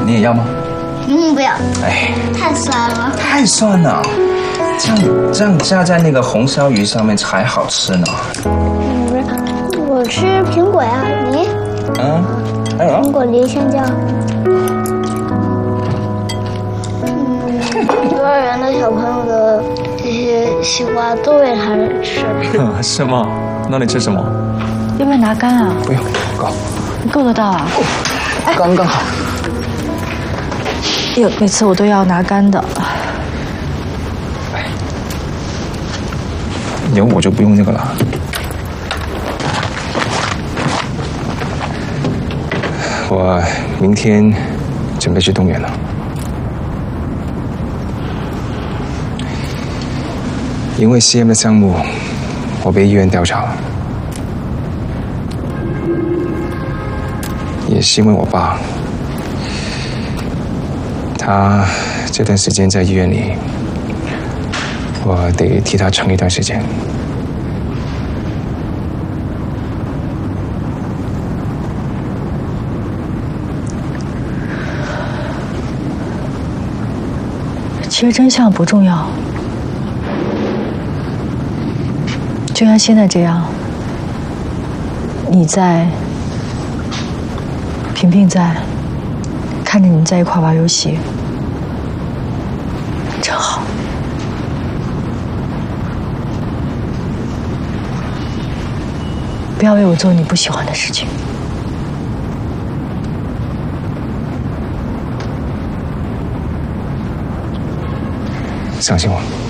你也要吗？ 不要。 哎， 太酸了。 太酸了，这样加在那个红烧鱼上面才好吃呢。 我吃苹果呀，你？苹果梨香蕉。幼儿园的小朋友的这些西瓜都喂他吃。 是吗？那你吃什么？ 要不要拿竿啊？ 不用，够。 你够得到啊？ 刚刚好。 哟，每次我都要拿竿的。 有我就不用这个了。我明天准备去动员了。因为 CM 的项目，我被医院调查了，也是因为我爸，他这段时间在医院里，我得替他撑一段时间。 其实真相不重要，就像现在这样，你在，萍萍在，看着你们在一块玩游戏，真好。不要为我做你不喜欢的事情。 相信我。